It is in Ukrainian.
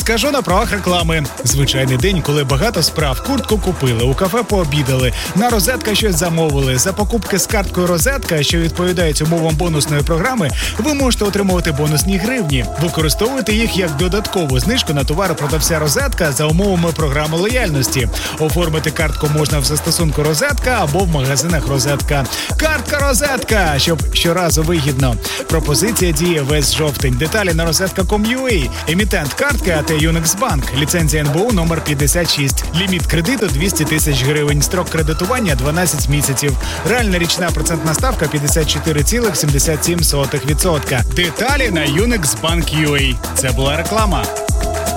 Розкажу на правах реклами. Звичайний день, коли багато справ. Куртку купили, у кафе пообідали, на розетка щось замовили. За покупки з карткою розетка, що відповідають умовам бонусної програми, ви можете отримувати бонусні гривні. Використовуйте їх як додаткову знижку на товари продавця розетка за умовами програми лояльності. Оформити картку можна в застосунку розетка або в магазинах розетка. Картка розетка, щоб щоразу вигідно. Пропозиція діє весь жовтень. Деталі на розетка.com.ua. Емітент картки АТ Юниксбанк. Ліцензія НБУ номер 56. Ліміт кредиту 200 тисяч гривень. Строк кредитування 12 місяців. Реальна річна процентна ставка 54,77%. Деталі на Юниксбанк.ua. Це була реклама.